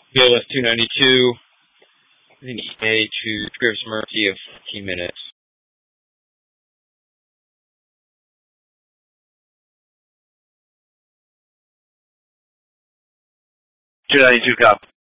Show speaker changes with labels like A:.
A: BLS 292. I think EA to Scripps Murphy of 15 minutes.
B: 292 copy.